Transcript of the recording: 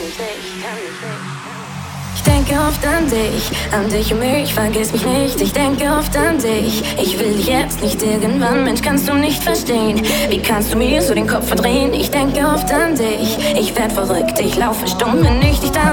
Ich denke oft an dich und mich, vergiss mich nicht. Ich denke oft an dich, ich will dich jetzt nicht irgendwann. Mensch, kannst du nicht verstehen, wie kannst du mir so den Kopf verdrehen? Ich denke oft an dich, ich werd verrückt, ich laufe stumm, wenn ich dich da